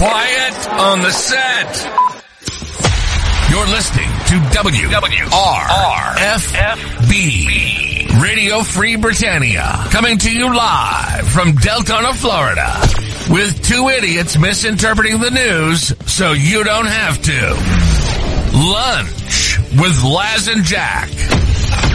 Quiet on the set. You're listening to WRFB, Radio Free Britannia, coming to you live from Deltona, Florida, with two idiots misinterpreting the news so you don't have to. Lunch with Laz and Jack.